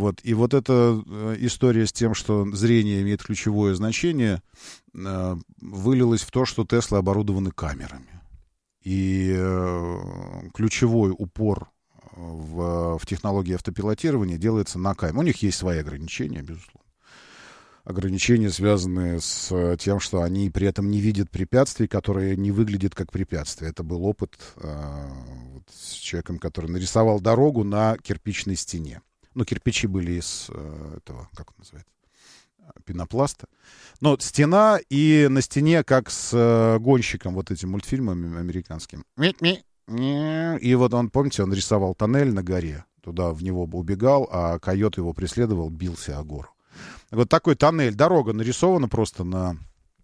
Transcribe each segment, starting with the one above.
Вот. И вот эта история с тем, что зрение имеет ключевое значение, вылилась в то, что Теслы оборудованы камерами. И ключевой упор в технологии автопилотирования делается на камеру. У них есть свои ограничения, безусловно. Ограничения, связанные с тем, что они при этом не видят препятствий, которые не выглядят как препятствия. Это был опыт вот, с человеком, который нарисовал дорогу на кирпичной стене. Ну, кирпичи были из этого, как он называется, пенопласта. Но стена, и на стене, как с гонщиком, вот этим мультфильмом американским. И вот он, помните, он рисовал тоннель на горе. Туда в него убегал, а койот его преследовал, бился о гору. Вот такой тоннель, дорога нарисована просто на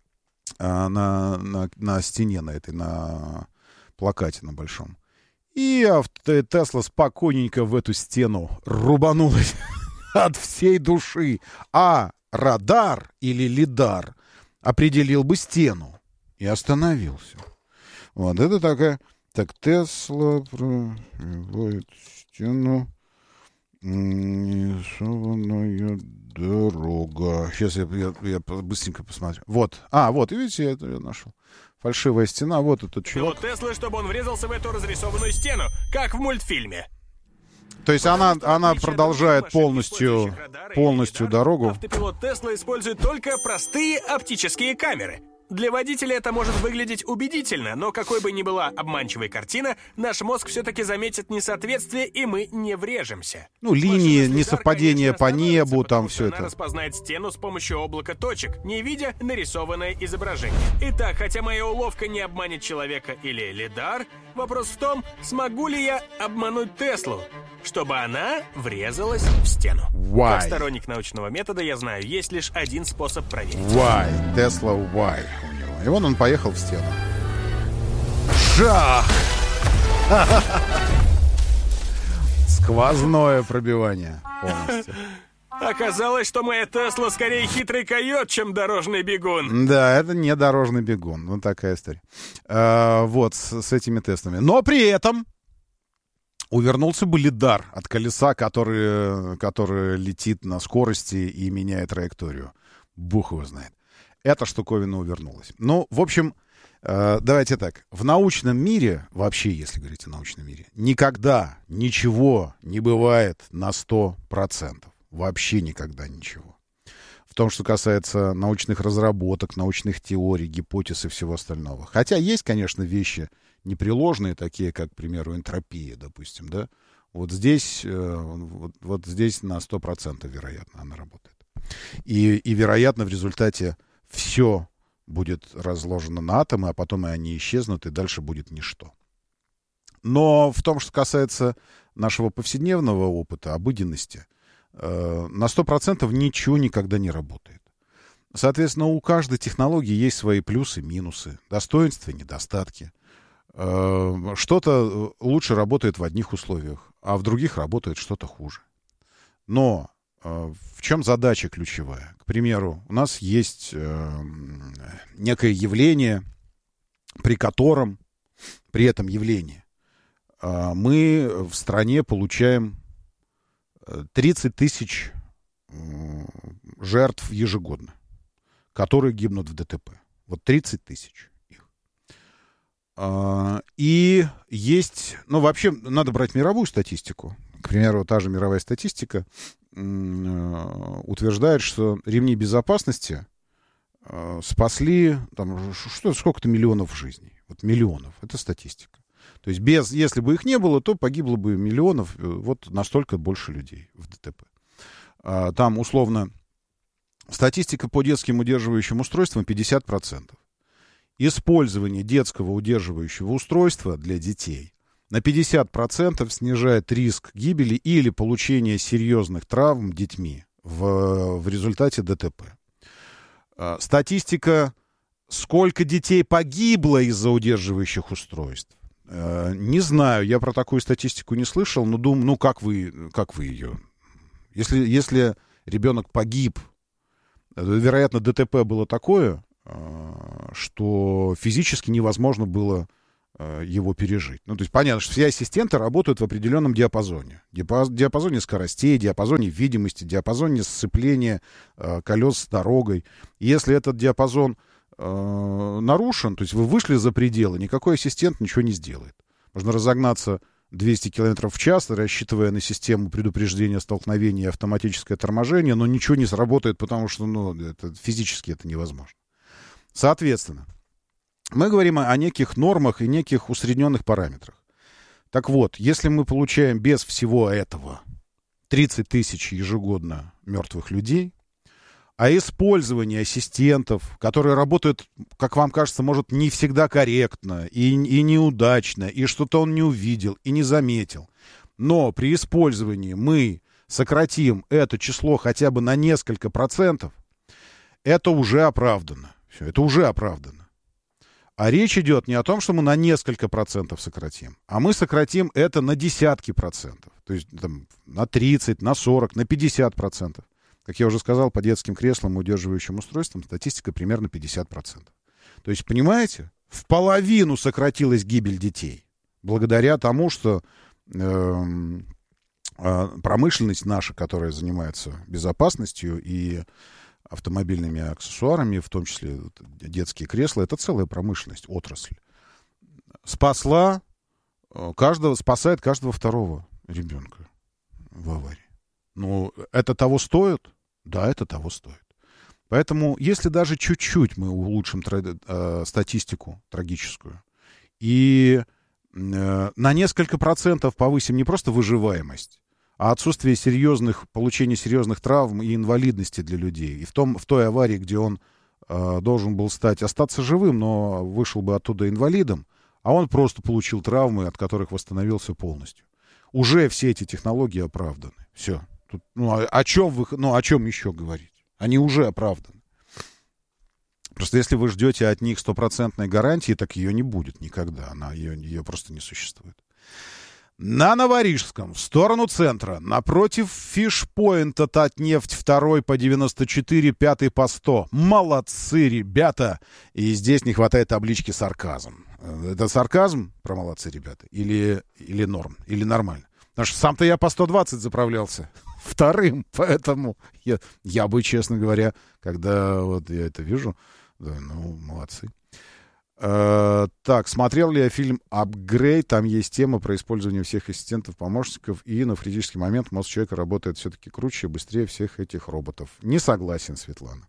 стене, на плакате на большом. И Тесла спокойненько в эту стену рубанулась от всей души. А радар или лидар определил бы стену и остановился. Вот это такая... Так, Тесла пробивает стену. Нарисованная дорога. Сейчас я быстренько посмотрю. Вот. Вот, видите, я нашел. Фальшивая стена, вот этот чувак. Пилот Теслы, чтобы он врезался в эту разрисованную стену, как в мультфильме. То есть она продолжает полностью дорогу. Автопилот Тесла использует только простые оптические камеры. Для водителя это может выглядеть убедительно, но какой бы ни была обманчивая картина, наш мозг все-таки заметит несоответствие, и мы не врежемся. Ну, линии, несовпадения по небу, там все она это. распознает стену с помощью облака точек, не видя нарисованное изображение. Итак, хотя моя уловка не обманет человека или лидар, вопрос в том, смогу ли я обмануть Теслу, чтобы она врезалась в стену. Why? Как сторонник научного метода я знаю, есть лишь один способ проверить. Why? Тесла why у него. И вон он поехал в стену. Шах! Сквозное пробивание полностью. Оказалось, что моя Тесла скорее хитрый койот, чем дорожный бегун. Да, это не дорожный бегун. Вот такая история. Вот, с этими Теслами. Но при этом увернулся бы лидар от колеса, который летит на скорости и меняет траекторию. Бог его знает. Эта штуковина увернулась. Ну, в общем, давайте так. В научном мире, вообще, если говорить о научном мире, никогда ничего не бывает на 100%. Вообще никогда ничего. В том, что касается научных разработок, научных теорий, гипотез и всего остального. Хотя есть, конечно, вещи непреложные, такие как, к примеру, энтропия, допустим, да. Вот здесь на 100% вероятно она работает. И вероятно, в результате все будет разложено на атомы, а потом и они исчезнут, и дальше будет ничто. Но в том, что касается нашего повседневного опыта, обыденности, на 100% ничего никогда не работает. Соответственно, у каждой технологии есть свои плюсы, минусы, достоинства, недостатки. Что-то лучше работает в одних условиях, а в других работает что-то хуже. Но в чем задача ключевая? К примеру, у нас есть некое явление, при этом явлении, мы в стране получаем 30 тысяч жертв ежегодно, которые гибнут в ДТП. Вот 30 тысяч их. И есть... Ну, вообще, надо брать мировую статистику. К примеру, та же мировая статистика утверждает, что ремни безопасности спасли там, сколько-то миллионов жизней. Вот миллионов. Это статистика. То есть если бы их не было, то погибло бы миллионов, вот настолько больше людей в ДТП. Там, условно, статистика по детским удерживающим устройствам 50%. Использование детского удерживающего устройства для детей на 50% снижает риск гибели или получения серьезных травм детьми в результате ДТП. Статистика, сколько детей погибло из-за удерживающих устройств. Не знаю, я про такую статистику не слышал, но думаю, ну как вы ее? Если ребенок погиб, вероятно, ДТП было такое, что физически невозможно было его пережить. Ну, то есть понятно, что все ассистенты работают в определенном диапазоне. Диапазоне скоростей, диапазоне видимости, диапазоне сцепления колес с дорогой. И если этот диапазон нарушен, то есть вы вышли за пределы, никакой ассистент ничего не сделает. Можно разогнаться 200 км в час, рассчитывая на систему предупреждения столкновения и автоматическое торможение, но ничего не сработает, потому что физически это невозможно. Соответственно, мы говорим о неких нормах и неких усредненных параметрах. Так вот, если мы получаем без всего этого 30 тысяч ежегодно мертвых людей, а использование ассистентов, которые работают, как вам кажется, может, не всегда корректно и неудачно, и что-то он не увидел и не заметил, но при использовании мы сократим это число хотя бы на несколько процентов, это уже оправдано. Все, это уже оправдано. А речь идет не о том, что мы на несколько процентов сократим, а мы сократим это на десятки процентов. То есть там, на 30, на 40, на 50 процентов. Как я уже сказал, по детским креслам и удерживающим устройствам статистика примерно 50%. То есть, понимаете, в половину сократилась гибель детей. Благодаря тому, что промышленность наша, которая занимается безопасностью и автомобильными аксессуарами, в том числе детские кресла, это целая промышленность, отрасль. Спасает каждого второго ребенка в аварии. Ну, это того стоит? Да, это того стоит. Поэтому, если даже чуть-чуть мы улучшим статистику трагическую и на несколько процентов повысим не просто выживаемость, а отсутствие получения серьезных травм и инвалидности для людей. И в той аварии, где он должен был остаться живым, но вышел бы оттуда инвалидом, а он просто получил травмы, от которых восстановился полностью. Уже все эти технологии оправданы. Все. Тут, о чем еще говорить? Они уже оправданы. Просто если вы ждете от них стопроцентной гарантии, так ее не будет никогда. Ее просто не существует. На Новорижском, в сторону центра, напротив фишпоинта Татнефть 2 по 94, 5 по 100. Молодцы, ребята! И здесь не хватает таблички «сарказм». Это сарказм про «молодцы, ребята»? Или норм? Или нормально? Потому что сам-то я по 120 заправлялся вторым, поэтому я бы, честно говоря, когда вот я это вижу, да, молодцы. Так, смотрел ли я фильм «Апгрейд»? Там есть тема про использование всех ассистентов, помощников, и на критический момент мозг человека работает все-таки круче и быстрее всех этих роботов. Не согласен, Светлана.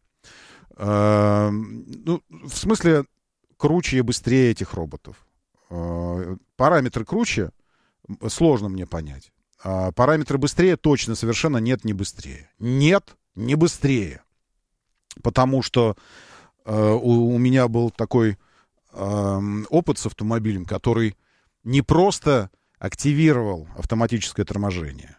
В смысле, круче и быстрее этих роботов. Параметры круче сложно мне понять. А параметры быстрее точно совершенно нет, не быстрее. Нет, не быстрее. Потому что у меня был такой опыт с автомобилем, который не просто активировал автоматическое торможение,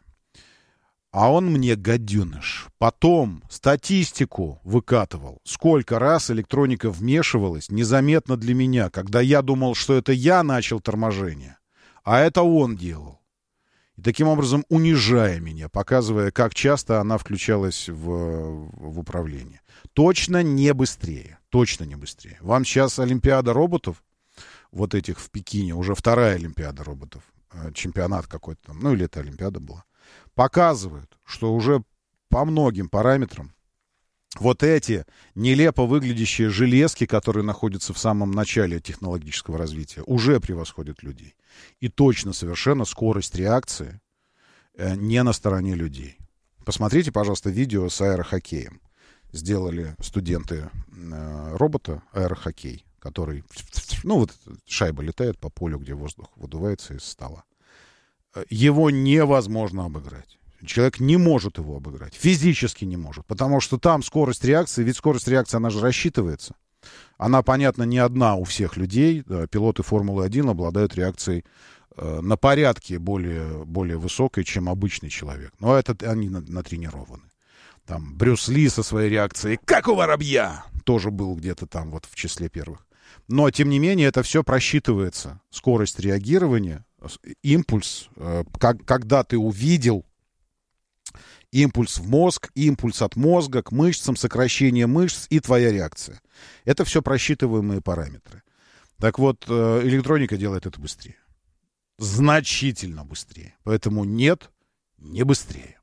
а он мне, гаденыш, потом статистику выкатывал, сколько раз электроника вмешивалась незаметно для меня, когда я думал, что это я начал торможение, а это он делал. И таким образом унижая меня, показывая, как часто она включалась в управление. Точно не быстрее. Точно не быстрее. Вам сейчас Олимпиада роботов, вот этих в Пекине, уже вторая Олимпиада роботов, чемпионат какой-то там, или это Олимпиада была, показывают, что уже по многим параметрам вот эти нелепо выглядящие железки, которые находятся в самом начале технологического развития, уже превосходят людей. И точно совершенно скорость реакции не на стороне людей. Посмотрите, пожалуйста, видео с аэрохоккеем. Сделали студенты робота аэрохоккей, который, шайба летает по полю, где воздух выдувается из стола. Его невозможно обыграть. Человек не может его обыграть. Физически не может. Потому что там скорость реакции, ведь скорость реакции, она же рассчитывается. Она, понятно, не одна у всех людей. Да, пилоты Формулы-1 обладают реакцией на порядке более высокой, чем обычный человек. Но это они натренированы. Там Брюс Ли со своей реакцией «Как у воробья!» тоже был где-то там вот в числе первых. Но, тем не менее, это все просчитывается. Скорость реагирования, импульс, когда ты увидел импульс в мозг, импульс от мозга к мышцам, сокращение мышц и твоя реакция. Это все просчитываемые параметры. Так вот, электроника делает это быстрее. Значительно быстрее. Поэтому нет, не быстрее.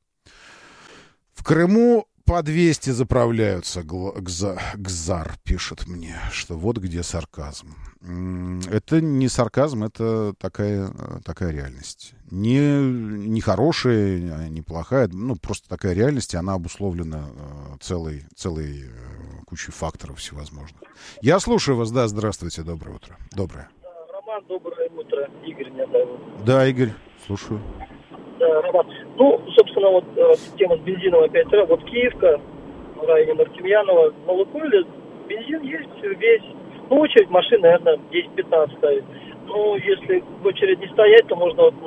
В Крыму по 200 заправляются. Гзар пишет мне, что вот где сарказм. Это не сарказм, это такая реальность. Не хорошая, не плохая, ну, просто такая реальность, и она обусловлена целой кучей факторов всевозможных. Я слушаю вас, да, здравствуйте, доброе утро. Доброе. Роман, доброе утро. Игорь меня зовут. Да, Игорь, слушаю. Да, Роман. Ну, собственно, вот тема с бензином опять. Вот Киевка, в районе Мартемьянова, на Лукойле бензин есть весь. Ну, очередь машин, наверное, 10-15 стоит. Ну, если в очередь не стоять, то можно вот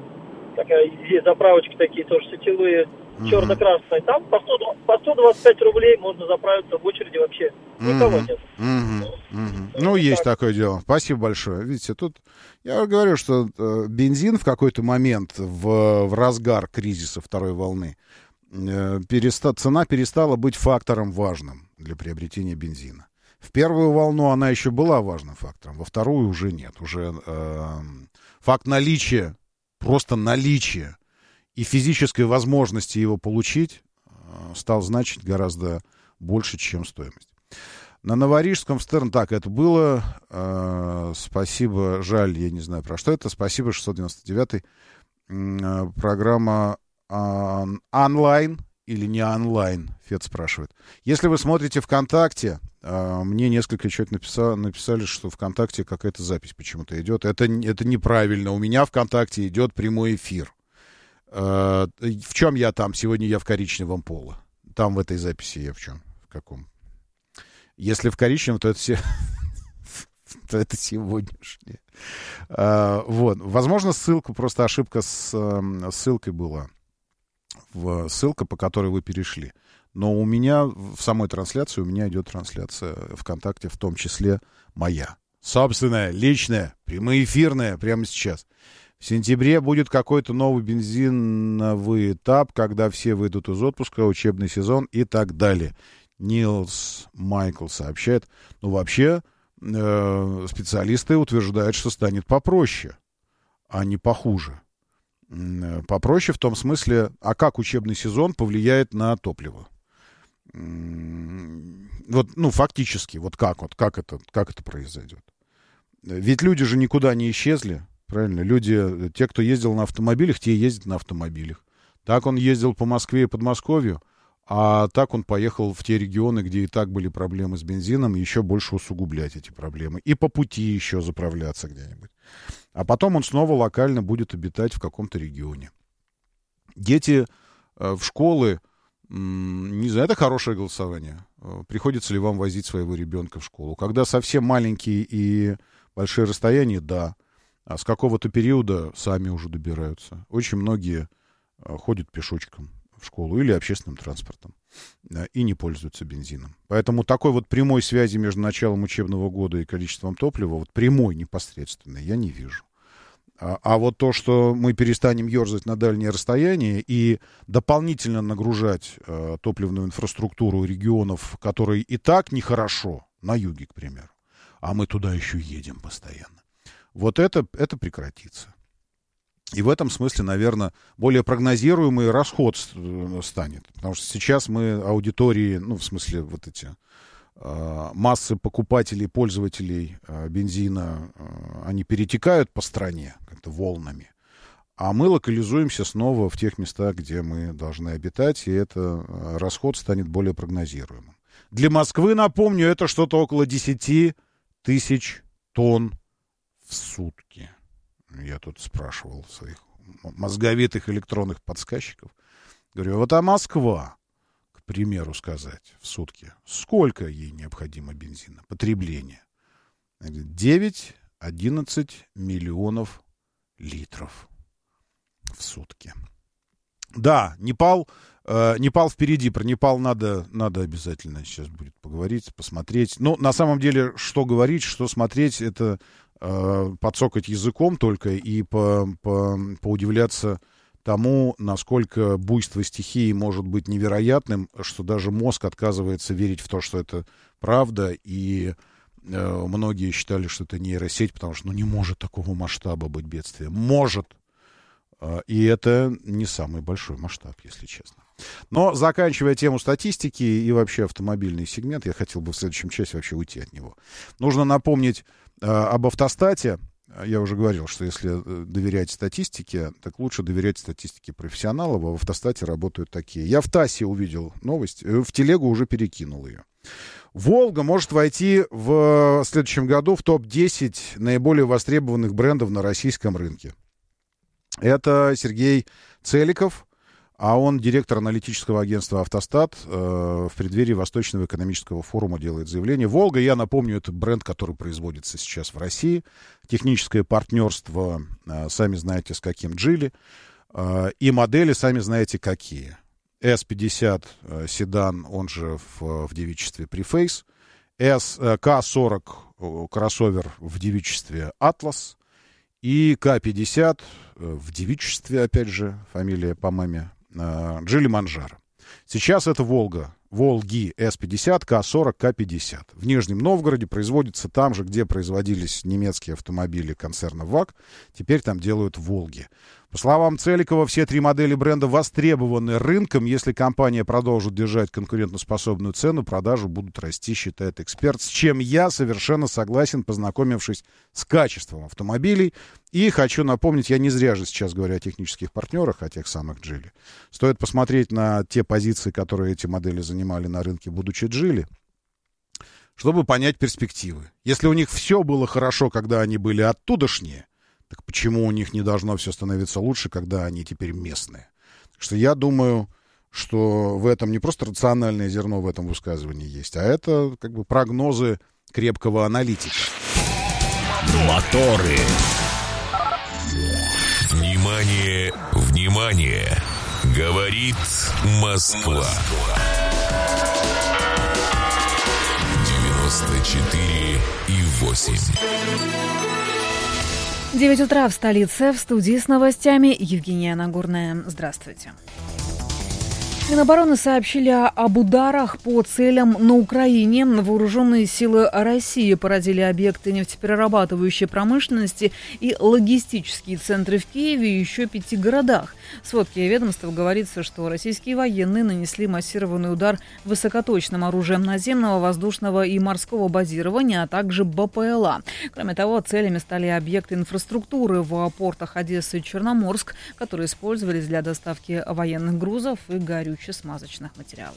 есть заправочки такие тоже сетевые, черно-красные. Там по 125 рублей можно заправиться в очереди вообще. Никого нет. Ну, есть такое дело. Спасибо большое. Видите, тут я говорю, что бензин в какой-то момент в разгар кризиса второй волны цена перестала быть фактором важным для приобретения бензина. В первую волну она еще была важным фактором, во вторую уже нет. Уже факт наличия, просто наличия и физической возможности его получить стал значить гораздо больше, чем стоимость. На Новорижском в Стерн, так, это было, спасибо, жаль, я не знаю про что это, спасибо, 699-й, программа онлайн или не онлайн, Фед спрашивает. Если вы смотрите ВКонтакте, мне несколько человек написали, что ВКонтакте какая-то запись почему-то идет. Это неправильно. У меня ВКонтакте идет прямой эфир. В чем я там? Сегодня я в коричневом поло. Там в этой записи я в чем? В каком? Если в коричневом, то это то это сегодняшнее. Вот. Возможно, ссылка, просто ошибка с ссылкой была. Ссылка, по которой вы перешли. Но у меня в самой трансляции, у меня идет трансляция ВКонтакте, в том числе моя. Собственная, личная, прямоэфирная, прямо сейчас. В сентябре будет какой-то новый бензиновый этап, когда все выйдут из отпуска, учебный сезон и так далее. Нилс Майкл сообщает. Ну, вообще, специалисты утверждают, что станет попроще, а не похуже. Попроще в том смысле, а как учебный сезон повлияет на топливо? Вот, ну, фактически, вот как это произойдет? Ведь люди же никуда не исчезли, правильно? Люди, те, кто ездил на автомобилях, те ездят на автомобилях. Так он ездил по Москве и Подмосковью, а так он поехал в те регионы, где и так были проблемы с бензином, еще больше усугублять эти проблемы. И по пути еще заправляться где-нибудь. А потом он снова локально будет обитать в каком-то регионе. Дети в школы, не знаю, это хорошее голосование. Приходится ли вам возить своего ребенка в школу? Когда совсем маленькие и большие расстояния, да. А с какого-то периода сами уже добираются. Очень многие ходят пешочком в школу или общественным транспортом и не пользуются бензином. Поэтому такой вот прямой связи между началом учебного года и количеством топлива, вот прямой, непосредственной, я не вижу. А вот то, что мы перестанем ерзать на дальние расстояния и дополнительно нагружать топливную инфраструктуру регионов, которые и так нехорошо, на юге, к примеру, а мы туда еще едем постоянно, вот это прекратится. И в этом смысле, наверное, более прогнозируемый расход станет. Потому что сейчас мы аудитории, ну, в смысле, вот эти массы покупателей, пользователей бензина, они перетекают по стране как-то волнами. А мы локализуемся снова в тех местах, где мы должны обитать, и это расход станет более прогнозируемым. Для Москвы, напомню, это что-то около 10 тысяч тонн в сутки. Я тут спрашивал своих мозговитых электронных подсказчиков. Говорю, вот а Москва, к примеру сказать, в сутки, сколько ей необходимо бензина, потребление? 9-11 миллионов литров в сутки. Да, Непал впереди. Про Непал надо обязательно сейчас будет поговорить, посмотреть. Но на самом деле, что говорить, что смотреть, это подсокать языком только и поудивляться тому, насколько буйство стихии может быть невероятным, что даже мозг отказывается верить в то, что это правда, и многие считали, что это нейросеть, потому что не может такого масштаба быть бедствием. Может. И это не самый большой масштаб, если честно. Но заканчивая тему статистики и вообще автомобильный сегмент, я хотел бы в следующем часе вообще уйти от него. Нужно напомнить об автостате. Я уже говорил, что если доверять статистике, так лучше доверять статистике профессионалов, а в автостате работают такие. Я в ТАССе увидел новость, в телегу уже перекинул ее. «Волга» может войти в следующем году в топ-10 наиболее востребованных брендов на российском рынке. Это Сергей Целиков, а он директор аналитического агентства «Автостат», в преддверии Восточного экономического форума делает заявление. «Волга», я напомню, это бренд, который производится сейчас в России. Техническое партнерство, сами знаете, с каким Geely. И модели, сами знаете, какие. S50 седан, он же в девичестве Preface. К40 кроссовер в девичестве Atlas. И К50 в девичестве, опять же, фамилия по маме, Geely Manjaro. Сейчас это Волга. Волги S50, К40, К50. В Нижнем Новгороде производится там же, где производились немецкие автомобили концерна ВАГ. Теперь там делают Волги. По словам Целикова, все три модели бренда востребованы рынком. Если компания продолжит держать конкурентоспособную цену, продажи будут расти, считает эксперт. С чем я совершенно согласен, познакомившись с качеством автомобилей. И хочу напомнить, я не зря же сейчас говорю о технических партнерах, о тех самых Geely. Стоит посмотреть на те позиции, которые эти модели занимали на рынке, будучи Geely, чтобы понять перспективы. Если у них все было хорошо, когда они были оттудошние, так почему у них не должно все становиться лучше, когда они теперь местные? Так что я думаю, что в этом не просто рациональное зерно в этом высказывании есть, а это как бы прогнозы крепкого аналитика. Моторы. Внимание, внимание! Говорит Москва. 94,8. 9 утра в столице. В студии с новостями Евгения Нагорная. Здравствуйте. Минобороны сообщили об ударах по целям на Украине. Вооруженные силы России поразили объекты нефтеперерабатывающей промышленности и логистические центры в Киеве и еще 5 городах. В сводке ведомства говорится, что российские военные нанесли массированный удар высокоточным оружием наземного, воздушного и морского базирования, а также БПЛА. Кроме того, целями стали объекты инфраструктуры в портах Одессы и Черноморск, которые использовались для доставки военных грузов и горюче-смазочных материалов.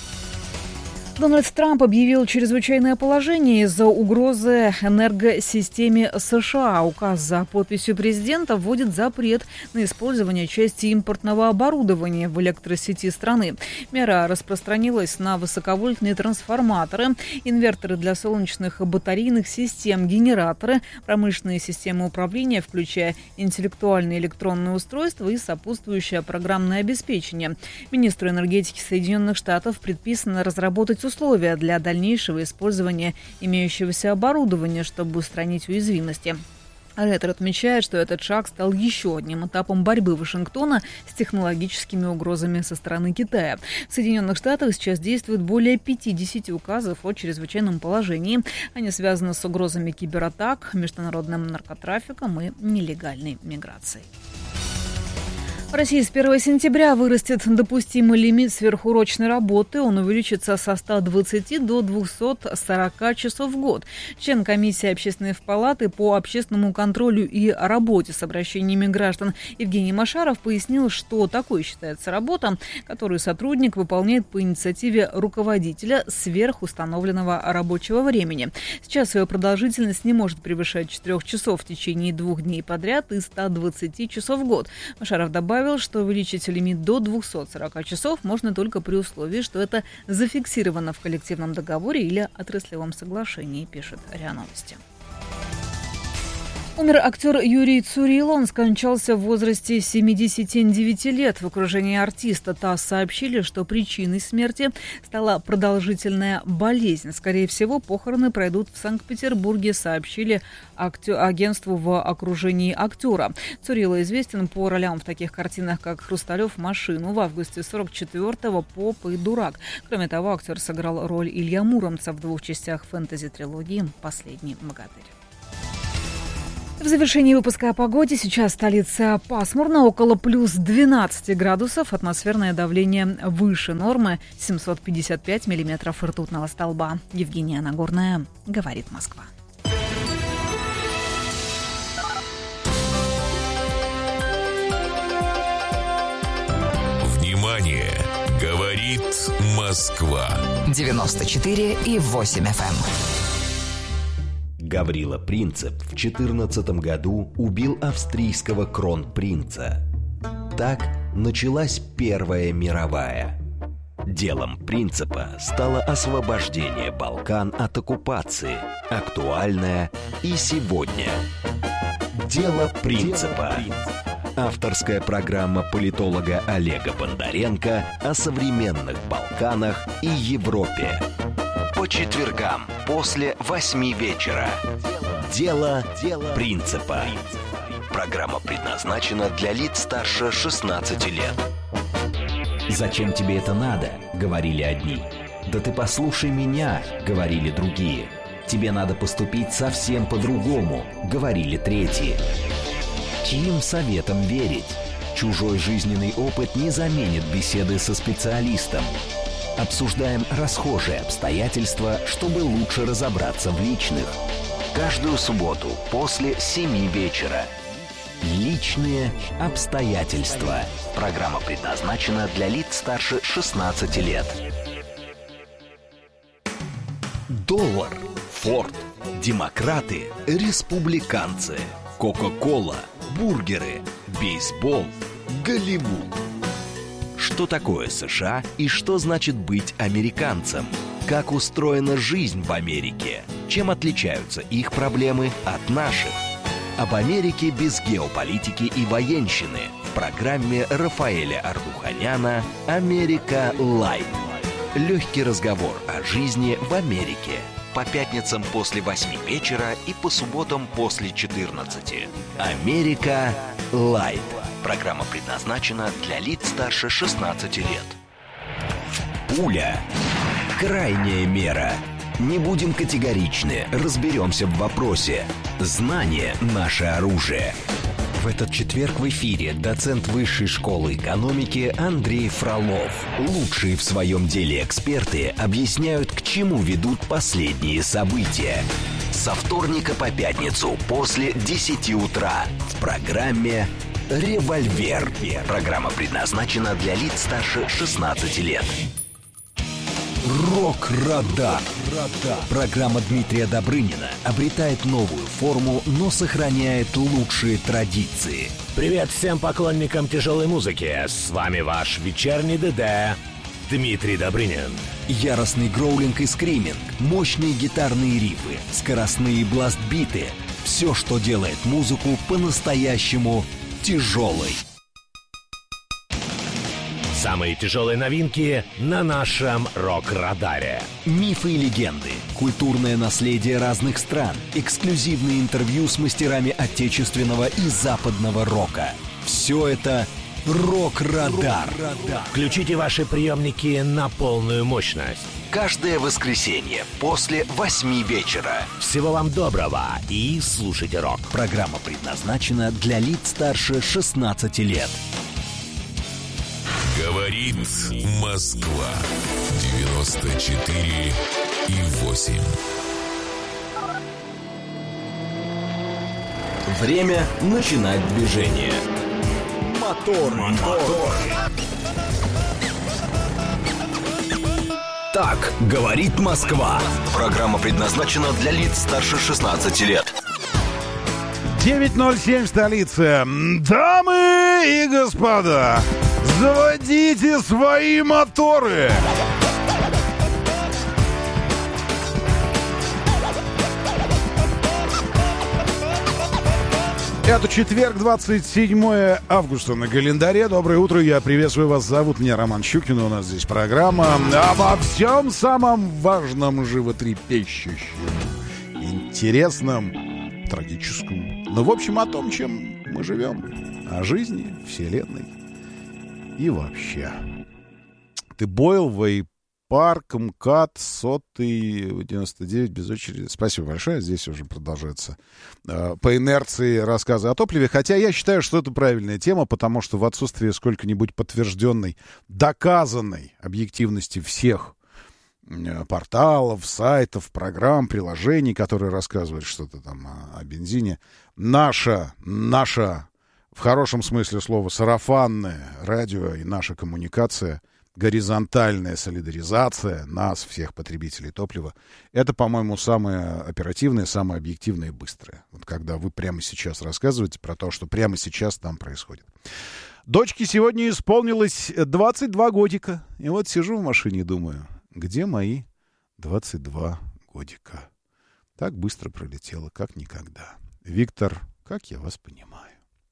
Дональд Трамп объявил чрезвычайное положение из-за угрозы энергосистеме США. Указ за подписью президента вводит запрет на использование части импортного оборудования в электросети страны. Мера распространилась на высоковольтные трансформаторы, инверторы для солнечных батарейных систем, генераторы, промышленные системы управления, включая интеллектуальные электронные устройства и сопутствующее программное обеспечение. Министру энергетики Соединенных Штатов предписано разработать условия для дальнейшего использования имеющегося оборудования, чтобы устранить уязвимости. Ретро отмечает, что этот шаг стал еще одним этапом борьбы Вашингтона с технологическими угрозами со стороны Китая. В Соединенных Штатах сейчас действует более 50 указов о чрезвычайном положении. Они связаны с угрозами кибератак, международным наркотрафиком и нелегальной миграцией. В России с 1 сентября вырастет допустимый лимит сверхурочной работы. Он увеличится со 120 до 240 часов в год. Член комиссии Общественной палаты по общественному контролю и работе с обращениями граждан Евгений Машаров пояснил, что такой считается работа, которую сотрудник выполняет по инициативе руководителя сверх установленного рабочего времени. Сейчас ее продолжительность не может превышать 4 часов в течение 2 дней подряд и 120 часов в год. Машаров добавил, что увеличить лимит до 240 часов можно только при условии, что это зафиксировано в коллективном договоре или отраслевом соглашении, пишет РИА Новости. Умер актер Юрий Цурило. Он скончался в возрасте 79 лет. В окружении артиста ТАСС сообщили, что причиной смерти стала продолжительная болезнь. Скорее всего, похороны пройдут в Санкт-Петербурге, сообщили агентству в окружении актера. Цурило известен по ролям в таких картинах, как «Хрусталев», «Машину», в августе 44-го «Поп» и «Дурак». Кроме того, актер сыграл роль Илья Муромца в 2 частях фэнтези-трилогии «Последний богатырь». В завершении выпуска о погоде. Сейчас столица пасмурно, около плюс 12 градусов. Атмосферное давление выше нормы, 755 миллиметров ртутного столба. Евгения Нагорная, говорит Москва. Внимание! Говорит Москва. 94,8 FM. Гаврила Принцип в 2014 году убил австрийского кронпринца. Так началась Первая мировая. Делом Принципа стало освобождение Балкан от оккупации, актуальное и сегодня. Дело Принципа. Авторская программа политолога Олега Бондаренко о современных Балканах и Европе. По четвергам после 8 вечера. Дело Принципа. Программа предназначена для лиц старше 16 лет. «Зачем тебе это надо?» — говорили одни. «Да ты послушай меня», — говорили другие. «Тебе надо поступить совсем по-другому», — говорили третьи. Чьим советам верить? Чужой жизненный опыт не заменит беседы со специалистом. Обсуждаем расхожие обстоятельства, чтобы лучше разобраться в личных. Каждую субботу после 7 вечера. Личные обстоятельства. Программа предназначена для лиц старше 16 лет. Доллар, Форд, демократы, республиканцы, Кока-кола, бургеры, бейсбол, Голливуд. Что такое США и что значит быть американцем? Как устроена жизнь в Америке? Чем отличаются их проблемы от наших? Об Америке без геополитики и военщины в программе Рафаэля Ардуханяна «Америка Лайт». Легкий разговор о жизни в Америке. По пятницам после 8 вечера и по субботам после 14. «Америка Лайт». Программа предназначена для лиц старше 16 лет. Пуля. Крайняя мера. Не будем категоричны, разберемся в вопросе. Знание – наше оружие. В этот четверг в эфире доцент Высшей школы экономики Андрей Фролов. Лучшие в своем деле эксперты объясняют, к чему ведут последние события. Со вторника по пятницу после 10 утра в программе «Револьвер». Программа предназначена для лиц старше 16 лет. Рок-радар. Программа Дмитрия Добрынина обретает новую форму, но сохраняет лучшие традиции. Привет всем поклонникам тяжелой музыки. С вами ваш вечерний ДД Дмитрий Добрынин. Яростный гроулинг и скриминг, мощные гитарные рифы, скоростные бласт-биты. Все, что делает музыку по-настоящему тяжелой. Самые тяжелые новинки на нашем рок-радаре. Мифы и легенды, культурное наследие разных стран, эксклюзивные интервью с мастерами отечественного и западного рока. Все это «Рок-радар». Включите ваши приемники на полную мощность. Каждое воскресенье после 8 вечера. Всего вам доброго и слушайте рок. Программа предназначена для лиц старше 16 лет. Говорит Москва. 94,8. Время начинать движение. Мотор. Так говорит Москва. Программа предназначена для лиц старше 16 лет. 9:07 в столице. Дамы и господа, заводите свои моторы. Это четверг, 27 августа на календаре. Доброе утро, я приветствую вас. Зовут меня Роман Щукин, у нас здесь программа обо всем самом важном, животрепещущем, интересном, трагическом. Ну, в общем, о том, чем мы живем. О жизни, вселенной и вообще. Ты Бойл, Вейпарк, МКАД, 199 без очереди. Спасибо большое. Здесь уже продолжается по инерции рассказы о топливе. Хотя я считаю, что это правильная тема, потому что в отсутствии сколько-нибудь подтвержденной, доказанной объективности всех порталов, сайтов, программ, приложений, которые рассказывают что-то там о бензине, наша в хорошем смысле слова сарафанное радио и наша коммуникация, горизонтальная солидаризация нас, всех потребителей топлива, это, по-моему, самое оперативное, самое объективное и быстрое. Вот когда вы прямо сейчас рассказываете про то, что прямо сейчас там происходит. Дочке сегодня исполнилось 22 годика. И вот сижу в машине и думаю, где мои 22 годика? Так быстро пролетело, как никогда. Виктор, как я вас понимаю.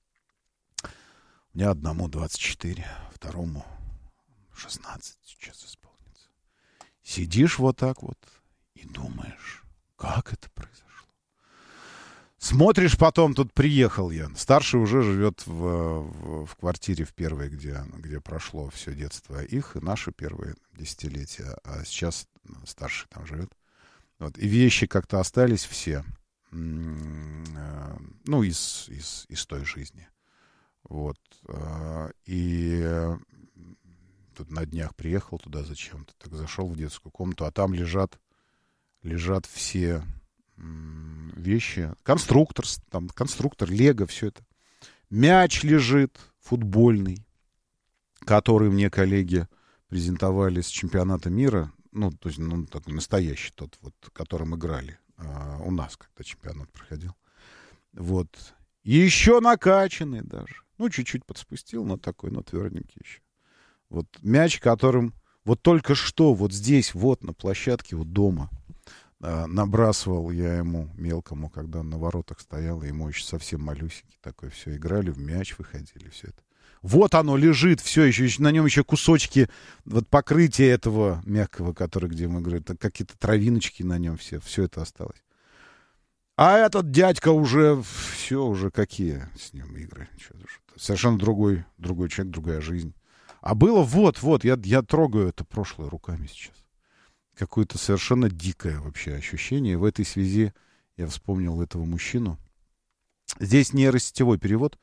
У меня одному 24, второму 16 сейчас исполнится. Сидишь вот так вот и думаешь, как это произошло. Смотришь потом, тут приехал я. Старший уже живет в квартире в первой, где прошло все детство их, и наши первые десятилетия. А сейчас старший там живет. Вот. И вещи как-то остались все. Ну, из той жизни. Вот. И тут на днях приехал туда зачем-то, так зашел в детскую комнату, а там лежат все вещи. Конструктор, Лего, все это. Мяч лежит футбольный, который мне коллеги презентовали с чемпионата мира. Ну, то есть, такой настоящий тот, вот, которым играли у нас, когда чемпионат проходил. Вот. И еще накачанный даже. Ну, чуть-чуть подспустил, но такой, тверденький еще. Вот мяч, которым вот только что вот здесь, вот на площадке, вот дома набрасывал я ему мелкому, когда он на воротах стоял, и ему еще совсем малюсенький такой, все, играли в мяч, выходили, все это. Вот оно лежит, все еще на нем еще кусочки, вот покрытия этого мягкого, где мы играем, какие-то травиночки на нем все это осталось. А этот дядька уже, все, уже какие с ним игры. Совершенно другой человек, другая жизнь. А было я трогаю это прошлое руками сейчас. Какое-то совершенно дикое вообще ощущение. В этой связи я вспомнил этого мужчину. Здесь нейросетевой перевод.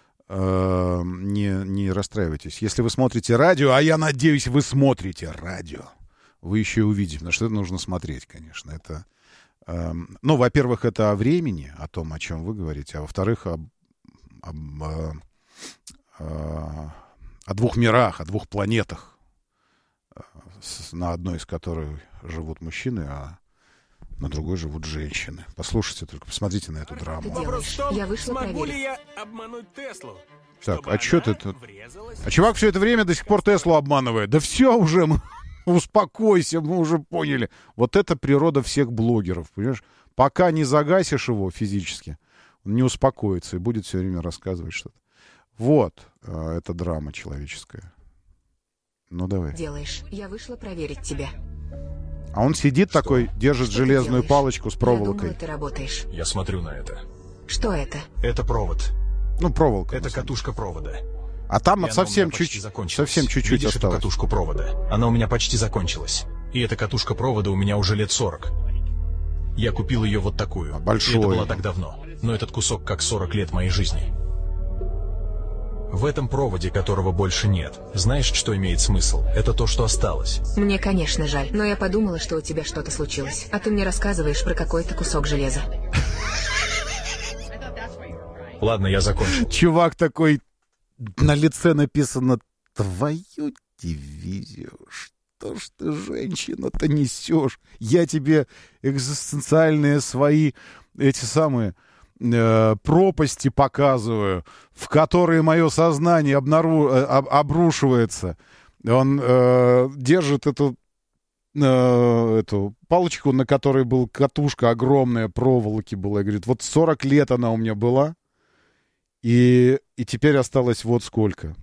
Не расстраивайтесь. Если вы смотрите радио, а я надеюсь, вы смотрите радио, вы еще и увидите, потому что это нужно смотреть, конечно. Это, во-первых, это о времени, о том, о чем вы говорите, а во-вторых, о двух мирах, о двух планетах, на одной из которых живут мужчины, а на другой живут женщины. Послушайте, только посмотрите на эту драму. Вопрос в том, смогу ли я обмануть Теслу? Так, а что ты тут? А чувак все это время до сих пор Теслу обманывает. Да все уже, успокойся, мы уже поняли. Вот это природа всех блогеров, понимаешь? Пока не загасишь его физически, он не успокоится и будет все время рассказывать что-то. Вот, это драма человеческая. Ну, давай. Делаешь. Я вышла проверить тебя. А он сидит такой, держит железную палочку с проволокой. Я думаю, ты работаешь. Я смотрю на это. Что это? Это провод. Ну, проволока. Это катушка провода. А там совсем чуть-чуть Видишь осталось. эту катушку провода? Она у меня почти закончилась. И эта катушка провода у меня уже лет 40. Я купил ее вот такую. Большой. И это было так давно. Но этот кусок как 40 лет моей жизни. В этом проводе, которого больше нет, знаешь, что имеет смысл? Это то, что осталось. Мне, конечно, жаль, но я подумала, что у тебя что-то случилось. А ты мне рассказываешь про какой-то кусок железа. Ладно, я закончу. Чувак такой, на лице написано: твою дивизию, что ж ты, женщина-то, несешь? Я тебе экзистенциальные свои, эти самые... пропасти показываю, в которые мое сознание обрушивается. Он держит эту палочку, на которой была катушка огромная, проволоки была, и говорит, вот 40 лет она у меня была, И теперь осталось вот сколько.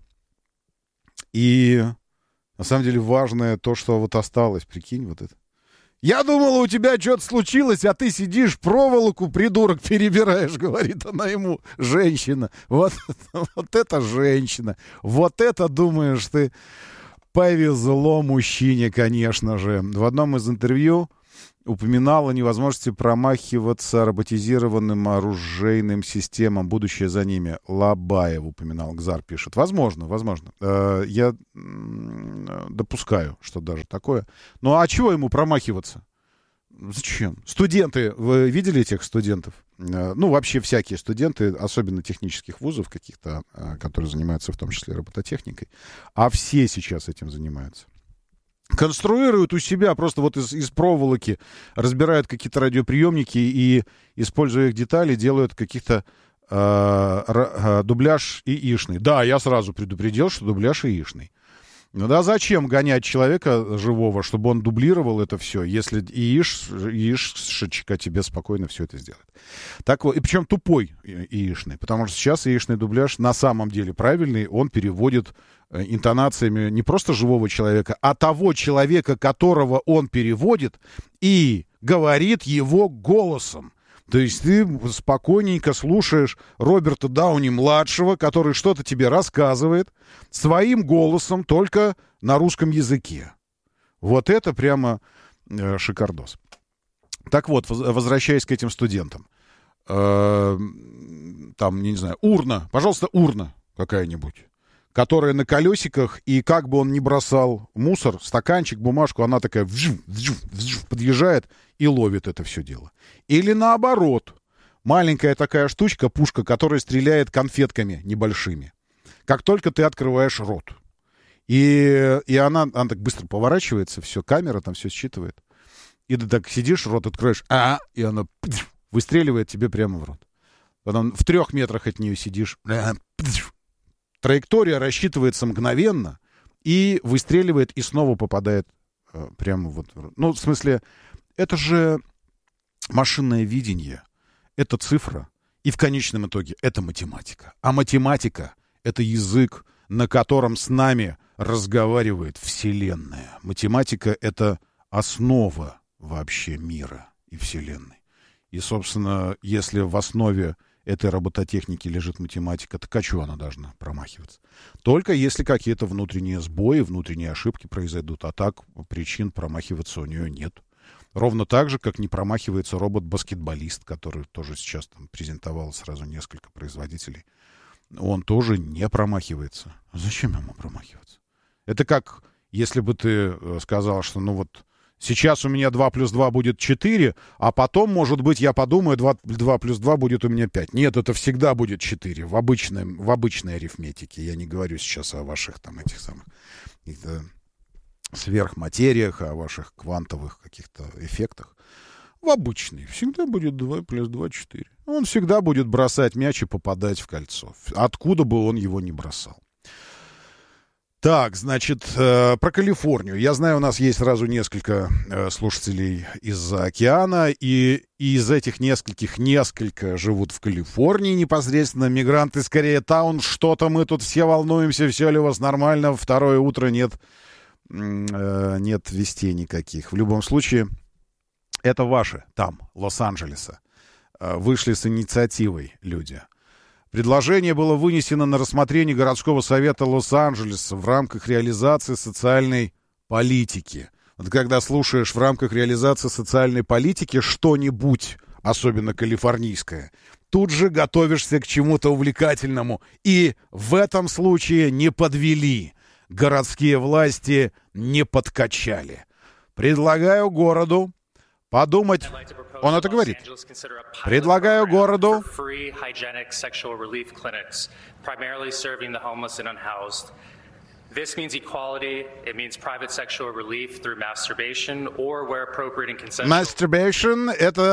И на самом деле важное то, что вот осталось. Прикинь, вот это. Я думала, у тебя что-то случилось, а ты сидишь, проволоку, придурок, перебираешь, говорит она ему, женщина. Вот это женщина. Вот это, думаешь ты, повезло мужчине, конечно же. В одном из интервью упоминал о невозможности промахиваться роботизированным оружейным системам. Будущее за ними. Лобаев упоминал. Гзар пишет. Возможно. Я допускаю, что даже такое. Ну, а чего ему промахиваться? Зачем? Студенты, вы видели этих студентов? Ну, вообще всякие студенты, особенно технических вузов каких-то, которые занимаются в том числе робототехникой. А все сейчас этим занимаются. Конструируют у себя просто вот из проволоки, разбирают какие-то радиоприемники и, используя их детали, делают каких-то дубляж ИИшный. Да, я сразу предупредил, что дубляж ИИшный. Ну да, зачем гонять человека живого, чтобы он дублировал это все, если ИИшечка тебе спокойно все это сделает. Так вот, и причем тупой ИИшный, потому что сейчас ИИшный дубляж на самом деле правильный, он переводит интонациями не просто живого человека, а того человека, которого он переводит, и говорит его голосом. То есть ты спокойненько слушаешь Роберта Дауни-младшего, который что-то тебе рассказывает своим голосом, только на русском языке. Вот это прямо шикардос. Так вот, возвращаясь к этим студентам. Там, не знаю, урна, пожалуйста, урна какая-нибудь, которая на колесиках, и как бы он ни бросал мусор, стаканчик, бумажку, она такая подъезжает и ловит это все дело. Или наоборот, маленькая такая штучка, пушка, которая стреляет конфетками небольшими. Как только ты открываешь рот. И она так быстро поворачивается, все, камера там все считывает. И ты так сидишь, рот откроешь, и она выстреливает тебе прямо в рот. Потом в 3 метрах от нее сидишь, траектория рассчитывается мгновенно и выстреливает, и снова попадает прямо вот в рот. Ну, в смысле, это же машинное видение, это цифра, и в конечном итоге это математика. А математика — это язык, на котором с нами разговаривает Вселенная. Математика — это основа вообще мира и Вселенной. И, собственно, если в основе этой робототехники лежит математика, так а чего она должна промахиваться? Только если какие-то внутренние сбои, внутренние ошибки произойдут, а так причин промахиваться у нее нет. Ровно так же, как не промахивается робот-баскетболист, который тоже сейчас там презентовал сразу несколько производителей. Он тоже не промахивается. Зачем ему промахиваться? Это как, если бы ты сказал, что ну вот сейчас у меня 2 плюс 2 будет 4, а потом, может быть, я подумаю, 2 плюс 2 будет у меня 5. Нет, это всегда будет 4 в обычной арифметике. Я не говорю сейчас о ваших там этих самых сверхматериях, о ваших квантовых каких-то эффектах. В обычной всегда будет 2 плюс 2 4. Он всегда будет бросать мяч и попадать в кольцо. Откуда бы он его ни бросал. Так, значит, про Калифорнию. Я знаю, у нас есть сразу несколько слушателей из-за океана, и из этих несколько живут в Калифорнии непосредственно. Мигранты из Кореятаун. Что-то мы тут все волнуемся, все ли у вас нормально. Второе утро нет вестей никаких. В любом случае, это ваши там, Лос-Анджелеса, вышли с инициативой люди. Предложение было вынесено на рассмотрение городского совета Лос-Анджелеса в рамках реализации социальной политики. Вот когда слушаешь в рамках реализации социальной политики что-нибудь, особенно калифорнийское, тут же готовишься к чему-то увлекательному. И в этом случае не подвели. Городские власти не подкачали. Предлагаю городу подумать... Он это говорит. Предлагаю городу... This means equality, it means private sexual relief through masturbation or where appropriate and consensual. Masturbation,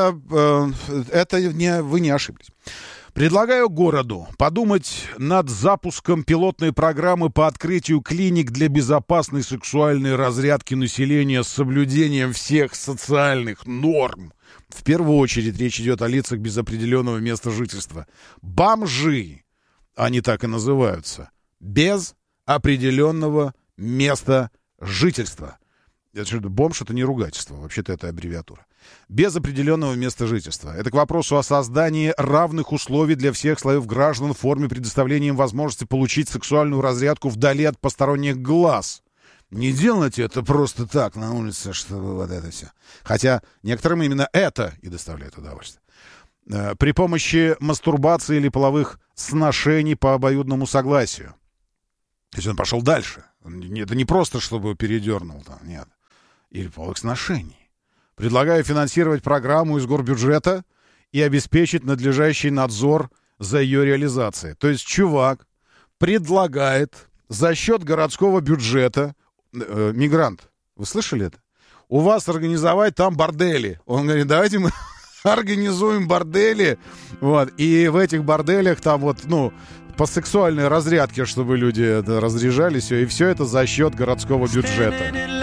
вы не ошиблись. Предлагаю городу подумать над запуском пилотной программы по открытию клиник для безопасной сексуальной разрядки населения с соблюдением всех социальных норм. В первую очередь речь идет о лицах без определенного места жительства. Бомжи, они так и называются. Без определенного места жительства. Бомж — это не ругательство, вообще-то это аббревиатура. Без определенного места жительства. Это к вопросу о создании равных условий для всех слоев граждан в форме предоставления им возможности получить сексуальную разрядку вдали от посторонних глаз. Не делайте это просто так на улице, чтобы вот это все. Хотя некоторым именно это и доставляет удовольствие. При помощи мастурбации или половых сношений по обоюдному согласию. То есть он пошел дальше. Это не просто, чтобы передернул там, нет. Или половых сношений. Предлагаю финансировать программу из горбюджета и обеспечить надлежащий надзор за ее реализацией. То есть чувак предлагает за счет городского бюджета, мигрант, вы слышали это? У вас организовать там бордели. Он говорит, давайте мы организуем бордели, вот, и в этих борделях там вот, ну, по сексуальной разрядке, чтобы люди разряжались, и все это за счет городского бюджета.